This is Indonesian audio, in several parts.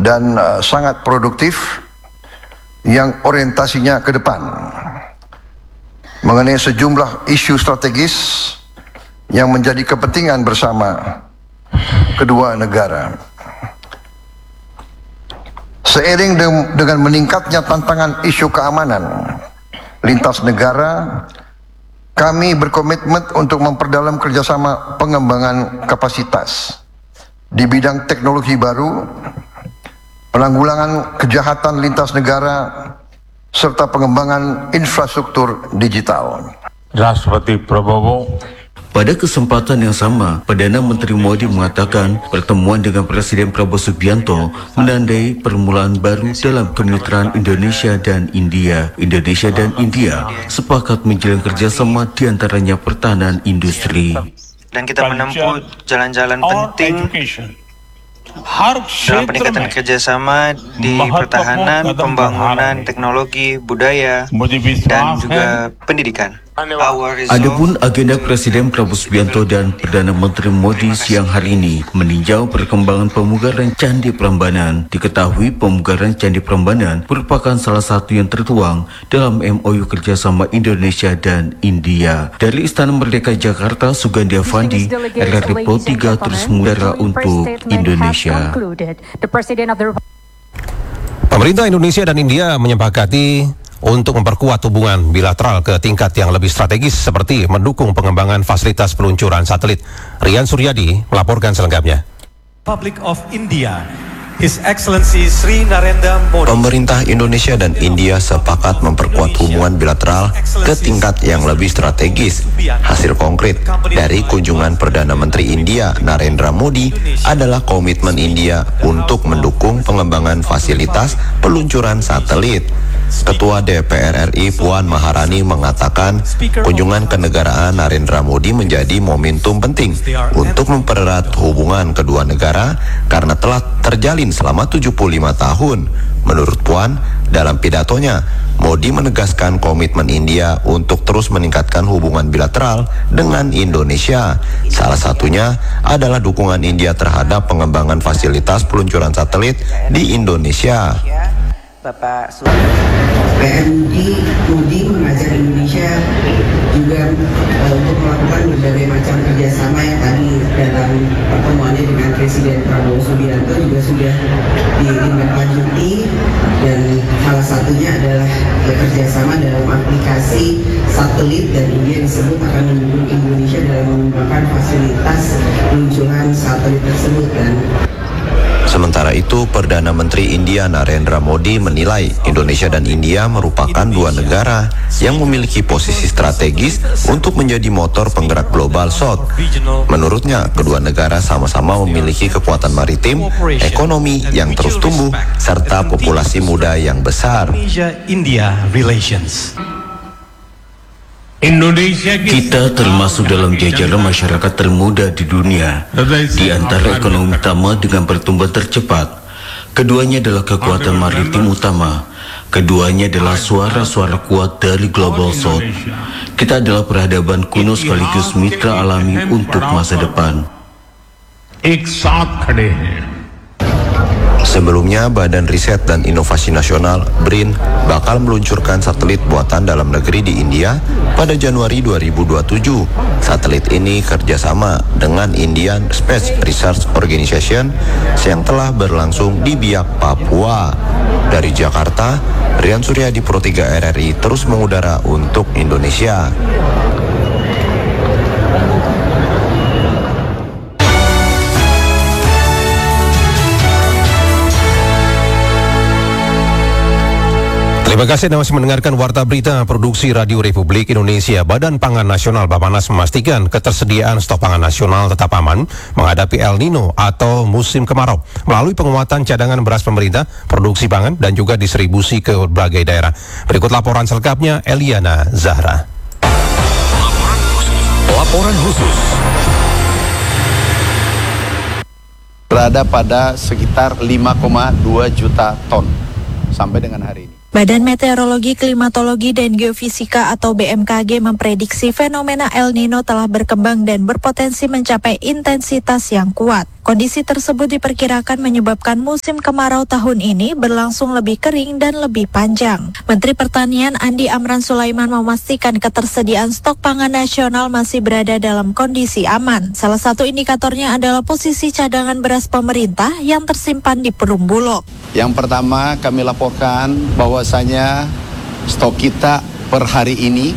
dan sangat produktif yang orientasinya ke depan mengenai sejumlah isu strategis yang menjadi kepentingan bersama kedua negara. Seiring dengan meningkatnya tantangan isu keamanan lintas negara, kami berkomitmen untuk memperdalam kerjasama pengembangan kapasitas di bidang teknologi baru, penanggulangan kejahatan lintas negara, serta pengembangan infrastruktur digital. Rashtrapati Prabowo. Pada kesempatan yang sama, Perdana Menteri Modi mengatakan pertemuan dengan Presiden Prabowo Subianto menandai permulaan baru dalam kemitraan Indonesia dan India. Indonesia dan India sepakat menjalin kerjasama di antaranya pertahanan industri. Dan kita menempuh jalan-jalan penting dalam peningkatan kerjasama di pertahanan, pembangunan teknologi, budaya, dan juga pendidikan. Adapun agenda Presiden Prabowo Subianto dan Perdana Menteri Modi siang hari ini meninjau perkembangan pemugaran Candi Prambanan. Diketahui pemugaran Candi Prambanan merupakan salah satu yang tertuang dalam MOU kerjasama Indonesia dan India. Dari Istana Merdeka Jakarta, Sugandi Avandi, RRI Pro 3 terus mengudara untuk Indonesia. Pemerintah Indonesia dan India menyepakati untuk memperkuat hubungan bilateral ke tingkat yang lebih strategis seperti mendukung pengembangan fasilitas peluncuran satelit. Rian Suryadi melaporkan selengkapnya. Republic of India, His Excellency Sri Narendra Modi. Pemerintah Indonesia dan India sepakat memperkuat hubungan bilateral ke tingkat yang lebih strategis. Hasil konkret dari kunjungan Perdana Menteri India Narendra Modi adalah komitmen India untuk mendukung pengembangan fasilitas peluncuran satelit. Ketua DPR RI Puan Maharani mengatakan kunjungan kenegaraan Narendra Modi menjadi momentum penting untuk mempererat hubungan kedua negara karena telah terjalin selama 75 tahun. Menurut Puan, dalam pidatonya, Modi menegaskan komitmen India untuk terus meningkatkan hubungan bilateral dengan Indonesia. Salah satunya adalah dukungan India terhadap pengembangan fasilitas peluncuran satelit di Indonesia. Bapak Modi mengajak Indonesia juga untuk melakukan berbagai macam kerjasama yang tadi dalam pertemuannya dengan Presiden Prabowo Subianto juga sudah ditindaklanjuti, dan salah satunya adalah kerjasama dalam aplikasi satelit, dan India disebut akan mendukung Indonesia dalam mengembangkan fasilitas peluncuran satelit tersebut. Dan sementara itu, Perdana Menteri India Narendra Modi menilai Indonesia dan India merupakan dua negara yang memiliki posisi strategis untuk menjadi motor penggerak global South. Menurutnya, kedua negara sama-sama memiliki kekuatan maritim, ekonomi yang terus tumbuh, serta populasi muda yang besar. India relations. Kita termasuk dalam jajaran masyarakat termuda di dunia, di antara ekonomi utama dengan pertumbuhan tercepat. Keduanya adalah kekuatan maritim utama. Keduanya adalah suara-suara kuat dari Global South. Kita adalah peradaban kuno sekaligus mitra alami untuk masa depan. Sebelumnya, Badan Riset dan Inovasi Nasional (BRIN) bakal meluncurkan satelit buatan dalam negeri di India pada Januari 2027. Satelit ini kerjasama dengan Indian Space Research Organization yang telah berlangsung di Biak, Papua. Dari Jakarta, Rian Suryadi, Pro 3 RRI terus mengudara untuk Indonesia. Terima kasih Anda masih mendengarkan Warta Berita Produksi Radio Republik Indonesia. Badan Pangan Nasional Bappenas memastikan ketersediaan stok pangan nasional tetap aman menghadapi El Nino atau musim kemarau melalui penguatan cadangan beras pemerintah, produksi pangan, dan juga distribusi ke berbagai daerah. Berikut laporan selengkapnya Eliana Zahra. Laporan khusus. Berada pada sekitar 5,2 juta ton sampai dengan hari ini. Badan Meteorologi, Klimatologi, dan Geofisika atau BMKG memprediksi fenomena El Nino telah berkembang dan berpotensi mencapai intensitas yang kuat. Kondisi tersebut diperkirakan menyebabkan musim kemarau tahun ini berlangsung lebih kering dan lebih panjang. Menteri Pertanian Andi Amran Sulaiman memastikan ketersediaan stok pangan nasional masih berada dalam kondisi aman. Salah satu indikatornya adalah posisi cadangan beras pemerintah yang tersimpan di Perum Bulog. Yang pertama kami laporkan bahwasanya stok kita per hari ini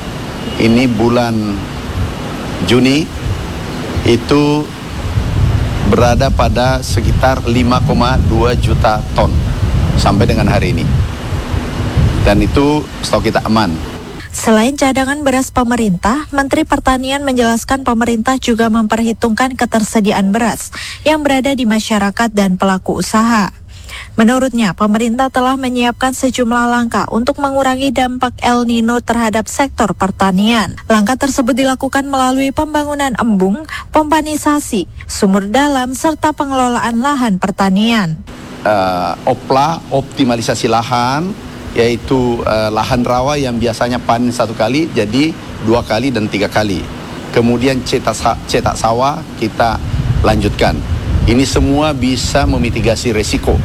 bulan Juni itu berada pada sekitar 5,2 juta ton sampai dengan hari ini. Dan itu stok kita aman. Selain cadangan beras pemerintah, Menteri Pertanian menjelaskan pemerintah juga memperhitungkan ketersediaan beras yang berada di masyarakat dan pelaku usaha. Menurutnya, pemerintah telah menyiapkan sejumlah langkah untuk mengurangi dampak El Nino terhadap sektor pertanian. Langkah tersebut dilakukan melalui pembangunan embung, pompanisasi, sumur dalam, serta pengelolaan lahan pertanian. OPLA, optimalisasi lahan, yaitu lahan rawa yang biasanya panen 1 kali, jadi 2 kali dan 3 kali. Kemudian cetak sawah kita lanjutkan. Ini semua bisa memitigasi resiko.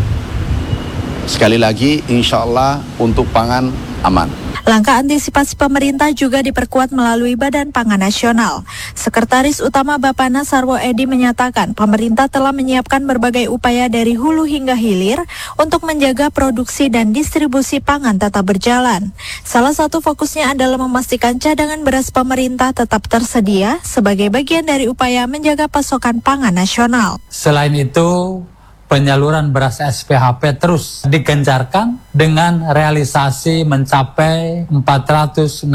Sekali lagi, insya Allah untuk pangan aman. Langkah antisipasi pemerintah juga diperkuat melalui Badan Pangan Nasional. Sekretaris Utama Bappenas Sarwo Edi menyatakan pemerintah telah menyiapkan berbagai upaya dari hulu hingga hilir untuk menjaga produksi dan distribusi pangan tetap berjalan. Salah satu fokusnya adalah memastikan cadangan beras pemerintah tetap tersedia sebagai bagian dari upaya menjaga pasokan pangan nasional. Selain itu, penyaluran beras SPHP terus digencarkan dengan realisasi mencapai 463.000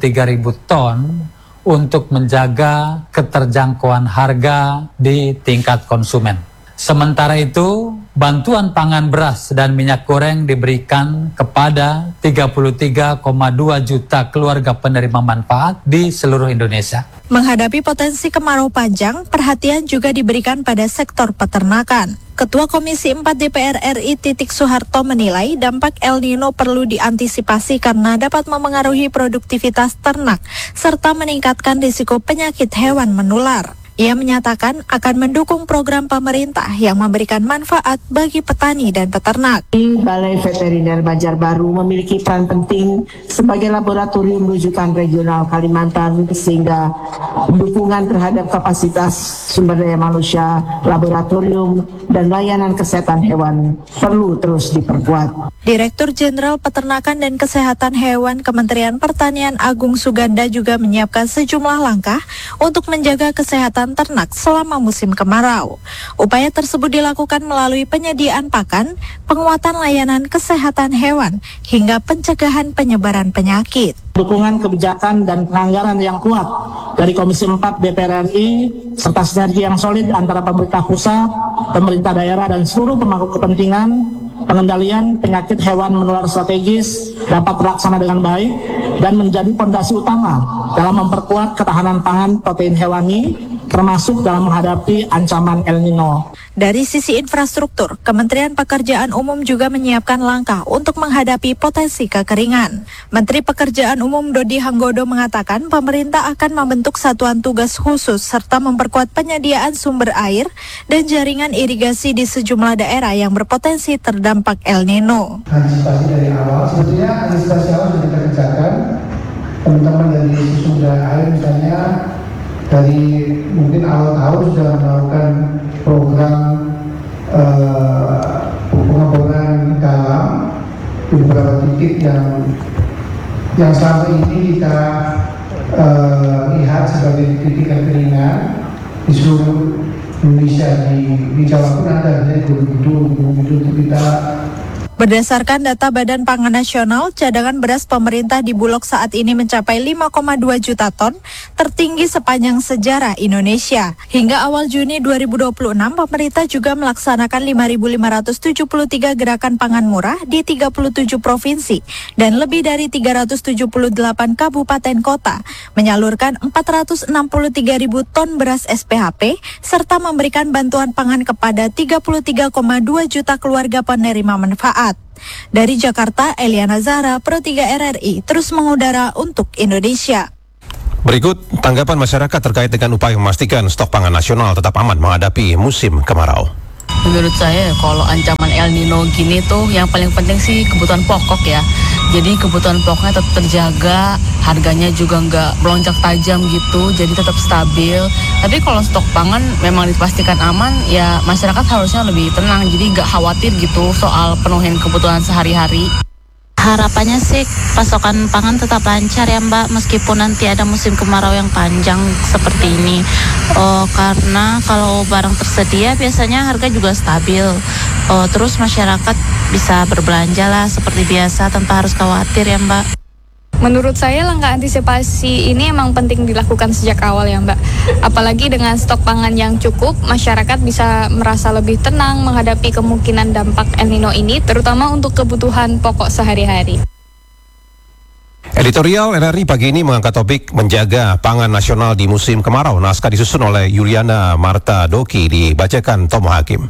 ton untuk menjaga keterjangkauan harga di tingkat konsumen. Sementara itu, bantuan pangan beras dan minyak goreng diberikan kepada 33,2 juta keluarga penerima manfaat di seluruh Indonesia. Menghadapi potensi kemarau panjang, perhatian juga diberikan pada sektor peternakan. Ketua Komisi 4 DPR RI Titik Soeharto menilai dampak El Nino perlu diantisipasi karena dapat memengaruhi produktivitas ternak serta meningkatkan risiko penyakit hewan menular. Ia menyatakan akan mendukung program pemerintah yang memberikan manfaat bagi petani dan peternak. Balai Veteriner Banjarbaru memiliki peran penting sebagai laboratorium rujukan regional Kalimantan sehingga dukungan terhadap kapasitas sumber daya manusia, laboratorium, dan layanan kesehatan hewan perlu terus diperkuat. Direktur Jenderal Peternakan dan Kesehatan Hewan Kementerian Pertanian Agung Suganda juga menyiapkan sejumlah langkah untuk menjaga kesehatan ternak selama musim kemarau. Upaya tersebut dilakukan melalui penyediaan pakan, penguatan layanan kesehatan hewan, hingga pencegahan penyebaran penyakit. Dukungan kebijakan dan penganggaran yang kuat dari Komisi 4 DPR RI serta sinergi yang solid antara pemerintah pusat, pemerintah daerah, dan seluruh pemangku kepentingan pengendalian penyakit hewan menular strategis dapat terlaksana dengan baik dan menjadi fondasi utama dalam memperkuat ketahanan pangan protein hewani termasuk dalam menghadapi ancaman El Nino. Dari sisi infrastruktur, Kementerian Pekerjaan Umum juga menyiapkan langkah untuk menghadapi potensi kekeringan. Menteri Pekerjaan Umum Dodi Hanggodo mengatakan pemerintah akan membentuk satuan tugas khusus serta memperkuat penyediaan sumber air dan jaringan irigasi di sejumlah daerah yang berpotensi terdampak El Nino. Antisipasi dari awal, sebetulnya antisipasi awal sudah kita kerjakan. Teman-teman dari sumber air misalnya dari mungkin awal tahun sudah melakukan program pengeboran dalam di beberapa titik yang selama ini kita lihat sebagai titik kekeringan di seluruh Indonesia. Di Jawa pun ada, jadi Borobudur kita. Berdasarkan data Badan Pangan Nasional, cadangan beras pemerintah di Bulog saat ini mencapai 5,2 juta ton, tertinggi sepanjang sejarah Indonesia. Hingga awal Juni 2026, pemerintah juga melaksanakan 5.573 gerakan pangan murah di 37 provinsi dan lebih dari 378 kabupaten kota, menyalurkan 463.000 ton beras SPHP, serta memberikan bantuan pangan kepada 33,2 juta keluarga penerima manfaat. Dari Jakarta, Eliana Zahra, Pro 3 RRI, terus mengudara untuk Indonesia. Berikut tanggapan masyarakat terkait dengan upaya memastikan stok pangan nasional tetap aman menghadapi musim kemarau. Menurut saya kalau ancaman El Nino gini tuh yang paling penting sih kebutuhan pokok ya. Jadi kebutuhan pokoknya tetap terjaga, harganya juga nggak melonjak tajam gitu, jadi tetap stabil. Tapi kalau stok pangan memang dipastikan aman, ya masyarakat harusnya lebih tenang, jadi nggak khawatir gitu soal penuhin kebutuhan sehari-hari. Harapannya sih pasokan pangan tetap lancar ya Mbak, meskipun nanti ada musim kemarau yang panjang seperti ini. Karena kalau barang tersedia biasanya harga juga stabil. Terus masyarakat bisa berbelanja lah seperti biasa tanpa harus khawatir ya Mbak. Menurut saya langkah antisipasi ini emang penting dilakukan sejak awal ya Mbak. Apalagi dengan stok pangan yang cukup, masyarakat bisa merasa lebih tenang menghadapi kemungkinan dampak El Nino ini, terutama untuk kebutuhan pokok sehari-hari. Editorial RRI pagi ini mengangkat topik menjaga pangan nasional di musim kemarau. Naskah disusun oleh Yuliana Marta Doki, dibacakan Tomo Hakim.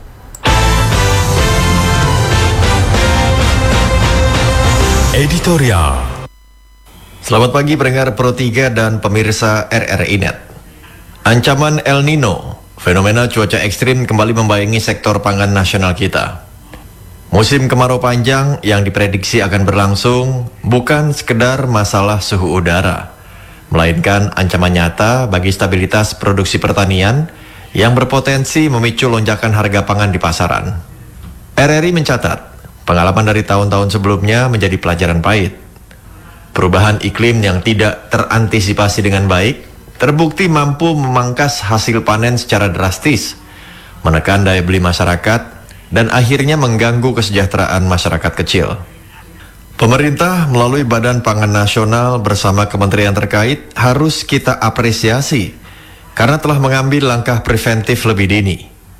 Editorial. Selamat pagi pendengar Pro 3 dan pemirsa RRI Net. Ancaman El Nino, fenomena cuaca ekstrim kembali membayangi sektor pangan nasional kita. Musim kemarau panjang yang diprediksi akan berlangsung bukan sekedar masalah suhu udara, melainkan ancaman nyata bagi stabilitas produksi pertanian yang berpotensi memicu lonjakan harga pangan di pasaran. RRI mencatat, pengalaman dari tahun-tahun sebelumnya menjadi pelajaran pahit. Perubahan iklim yang tidak terantisipasi dengan baik terbukti mampu memangkas hasil panen secara drastis, menekan daya beli masyarakat, dan akhirnya mengganggu kesejahteraan masyarakat kecil. Pemerintah melalui Badan Pangan Nasional bersama kementerian terkait harus kita apresiasi karena telah mengambil langkah preventif lebih dini.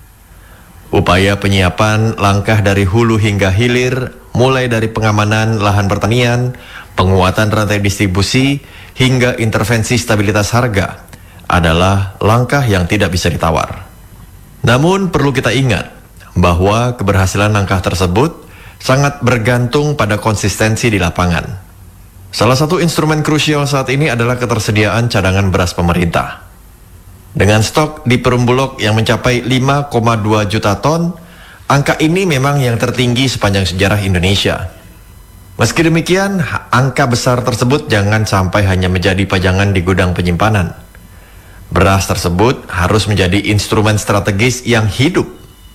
Upaya penyiapan langkah dari hulu hingga hilir, mulai dari pengamanan lahan pertanian, penguatan rantai distribusi, hingga intervensi stabilitas harga, adalah langkah yang tidak bisa ditawar. Namun perlu kita ingat bahwa keberhasilan langkah tersebut sangat bergantung pada konsistensi di lapangan. Salah satu instrumen krusial saat ini adalah ketersediaan cadangan beras pemerintah. Dengan stok di Perumbulok yang mencapai 5,2 juta ton, angka ini memang yang tertinggi sepanjang sejarah Indonesia. Meski demikian, angka besar tersebut jangan sampai hanya menjadi pajangan di gudang penyimpanan. Beras tersebut harus menjadi instrumen strategis yang hidup.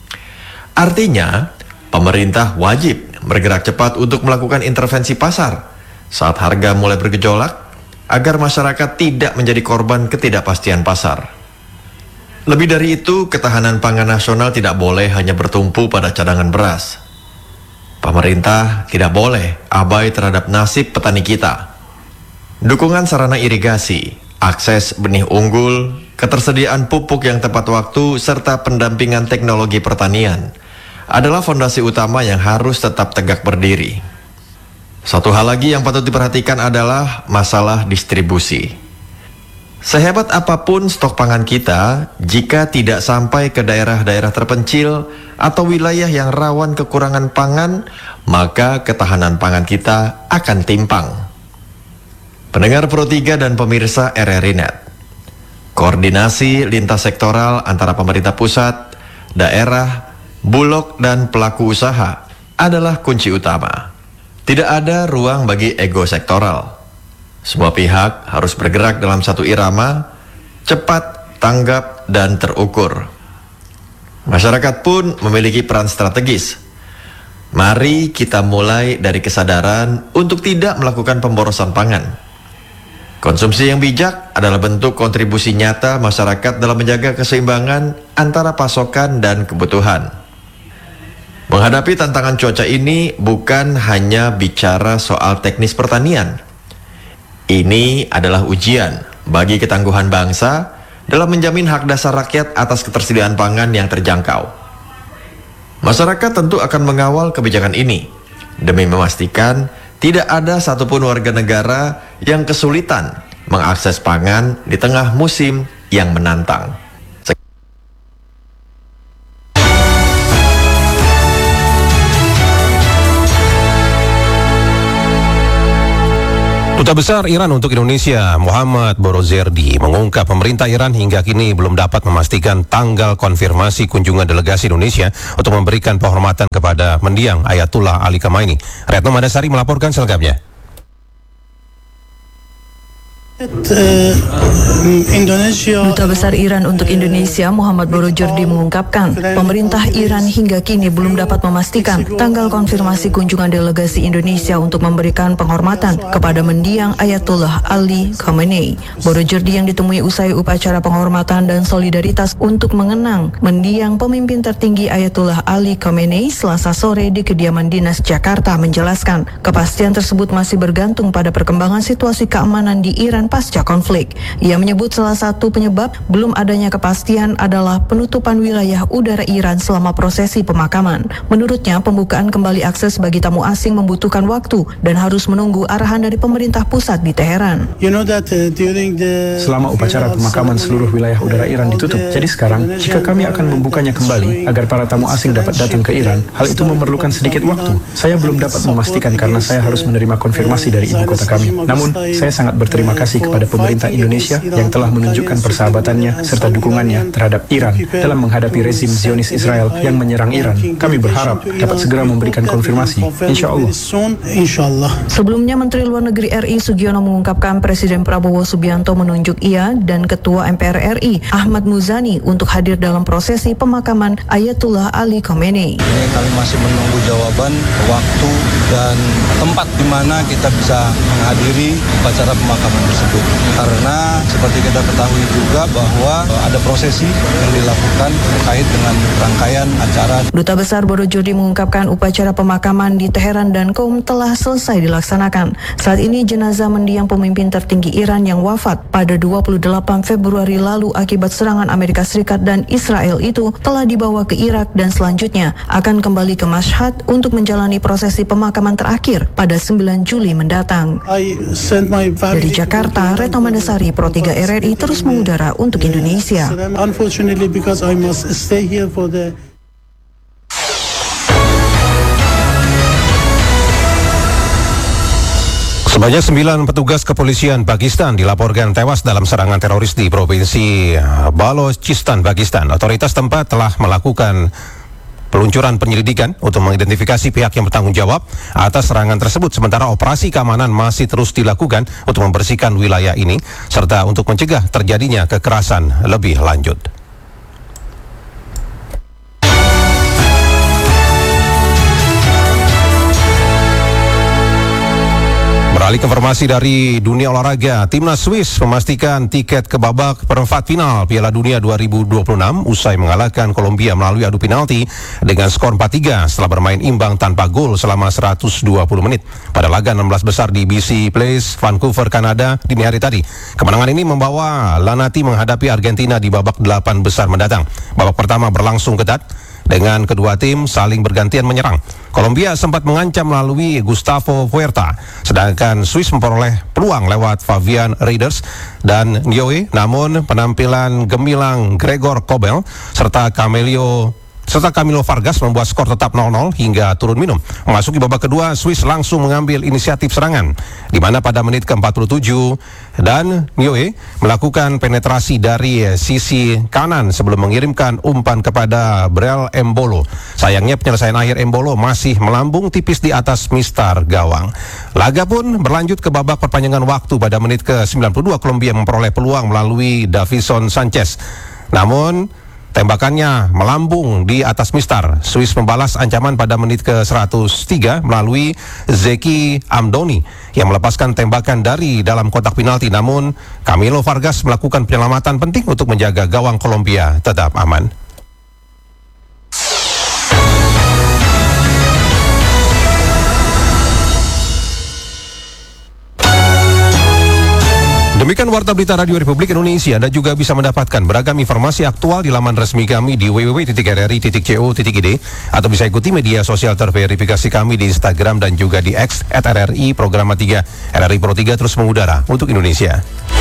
Artinya, pemerintah wajib bergerak cepat untuk melakukan intervensi pasar saat harga mulai bergejolak, agar masyarakat tidak menjadi korban ketidakpastian pasar. Lebih dari itu, ketahanan pangan nasional tidak boleh hanya bertumpu pada cadangan beras. Pemerintah tidak boleh abai terhadap nasib petani kita. Dukungan sarana irigasi, akses benih unggul, ketersediaan pupuk yang tepat waktu, serta pendampingan teknologi pertanian adalah fondasi utama yang harus tetap tegak berdiri. Satu hal lagi yang patut diperhatikan adalah masalah distribusi. Sehebat apapun stok pangan kita, jika tidak sampai ke daerah-daerah terpencil atau wilayah yang rawan kekurangan pangan, maka ketahanan pangan kita akan timpang. Pendengar Pro 3 dan pemirsa RRI Net, koordinasi lintas sektoral antara pemerintah pusat, daerah, bulog, dan pelaku usaha adalah kunci utama. Tidak ada ruang bagi ego sektoral. Semua pihak harus bergerak dalam satu irama, cepat, tanggap, dan terukur. Masyarakat pun memiliki peran strategis. Mari kita mulai dari kesadaran untuk tidak melakukan pemborosan pangan. Konsumsi yang bijak adalah bentuk kontribusi nyata masyarakat dalam menjaga keseimbangan antara pasokan dan kebutuhan. Menghadapi tantangan cuaca ini bukan hanya bicara soal teknis pertanian. Ini adalah ujian bagi ketangguhan bangsa dalam menjamin hak dasar rakyat atas ketersediaan pangan yang terjangkau. Masyarakat tentu akan mengawal kebijakan ini demi memastikan tidak ada satupun warga negara yang kesulitan mengakses pangan di tengah musim yang menantang. Duta Besar Iran untuk Indonesia, Muhammad Borozerdi, mengungkap pemerintah Iran hingga kini belum dapat memastikan tanggal konfirmasi kunjungan delegasi Indonesia untuk memberikan penghormatan kepada mendiang Ayatullah Ali Khamenei. Retno Madasari melaporkan selengkapnya. Duta Besar Iran untuk Indonesia Muhammad Borozerdi mengungkapkan pemerintah Iran hingga kini belum dapat memastikan tanggal konfirmasi kunjungan delegasi Indonesia untuk memberikan penghormatan kepada mendiang Ayatullah Ali Khamenei. Borozerdi yang ditemui usai upacara penghormatan dan solidaritas untuk mengenang mendiang pemimpin tertinggi Ayatullah Ali Khamenei Selasa sore di kediaman dinas Jakarta menjelaskan kepastian tersebut masih bergantung pada perkembangan situasi keamanan di Iran pasca konflik. Ia menyebut salah satu penyebab belum adanya kepastian adalah penutupan wilayah udara Iran selama prosesi pemakaman. Menurutnya, pembukaan kembali akses bagi tamu asing membutuhkan waktu dan harus menunggu arahan dari pemerintah pusat di Teheran. Selama upacara pemakaman seluruh wilayah udara Iran ditutup. Jadi sekarang, jika kami akan membukanya kembali agar para tamu asing dapat datang ke Iran, hal itu memerlukan sedikit waktu. Saya belum dapat memastikan karena saya harus menerima konfirmasi dari ibu kota kami. Namun, saya sangat berterima kasih kepada pemerintah Indonesia yang telah menunjukkan persahabatannya serta dukungannya terhadap Iran dalam menghadapi rezim Zionis Israel yang menyerang Iran. Kami berharap dapat segera memberikan konfirmasi, insya Allah. Sebelumnya, Menteri Luar Negeri RI Sugiono mengungkapkan Presiden Prabowo Subianto menunjuk ia dan Ketua MPR RI Ahmad Muzani untuk hadir dalam prosesi pemakaman Ayatullah Ali Khamenei. Ini kami masih menunggu jawaban, waktu, dan tempat di mana kita bisa menghadiri upacara pemakaman tersebut. Karena seperti kita ketahui juga bahwa ada prosesi yang dilakukan terkait dengan rangkaian acara. Duta Besar Borozerdi mengungkapkan upacara pemakaman di Teheran dan Qom telah selesai dilaksanakan. Saat ini jenazah mendiang pemimpin tertinggi Iran yang wafat pada 28 Februari lalu akibat serangan Amerika Serikat dan Israel itu telah dibawa ke Irak dan selanjutnya akan kembali ke Mashhad untuk menjalani prosesi pemakaman terakhir pada 9 Juli mendatang. Dari Jakarta, Retno Madasari, Pro 3 RRI terus mengudara untuk Indonesia. Sebanyak 9 petugas kepolisian Pakistan dilaporkan tewas dalam serangan teroris di Provinsi Balochistan, Pakistan. Otoritas tempat telah melakukan peluncuran penyelidikan untuk mengidentifikasi pihak yang bertanggung jawab atas serangan tersebut, sementara operasi keamanan masih terus dilakukan untuk membersihkan wilayah ini serta untuk mencegah terjadinya kekerasan lebih lanjut. Beralih ke informasi dari dunia olahraga, timnas Swiss memastikan tiket ke babak perempat final Piala Dunia 2026 usai mengalahkan Kolombia melalui adu penalti dengan skor 4-3 setelah bermain imbang tanpa gol selama 120 menit pada laga 16 besar di BC Place, Vancouver, Kanada dini hari tadi. Kemenangan ini membawa Lanati menghadapi Argentina di babak 8 besar mendatang. Babak pertama berlangsung ketat dengan kedua tim saling bergantian menyerang. Kolombia sempat mengancam melalui Gustavo Puerta, sedangkan Swiss memperoleh peluang lewat Fabian Reinders dan Nioe, namun penampilan gemilang Gregor Kobel serta Camilo Vargas membuat skor tetap 0-0 hingga turun minum. Memasuki babak kedua, Swiss langsung mengambil inisiatif serangan, di mana pada menit ke-47 dan Nioe melakukan penetrasi dari sisi kanan sebelum mengirimkan umpan kepada Brel Embolo. Sayangnya penyelesaian akhir Embolo masih melambung tipis di atas mistar gawang. Laga pun berlanjut ke babak perpanjangan waktu. Pada menit ke-92 Kolombia memperoleh peluang melalui Davison Sanchez, namun tembakannya melambung di atas mistar. Swiss membalas ancaman pada menit ke-103 melalui Zeki Amdoni yang melepaskan tembakan dari dalam kotak penalti, namun Camilo Vargas melakukan penyelamatan penting untuk menjaga gawang Kolombia tetap aman. Demikian Warta Berita Radio Republik Indonesia. Anda juga bisa mendapatkan beragam informasi aktual di laman resmi kami di www.rri.co.id atau bisa ikuti media sosial terverifikasi kami di Instagram dan juga di X @RRI Programa 3. RRI Pro 3 terus mengudara untuk Indonesia.